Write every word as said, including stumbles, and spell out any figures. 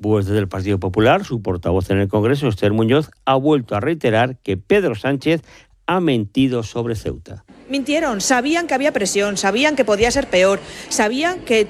Pues desde el Partido Popular, su portavoz en el Congreso, Esther Muñoz, ha vuelto a reiterar que Pedro Sánchez ha mentido sobre Ceuta. Mintieron, sabían que había presión, sabían que podía ser peor, sabían que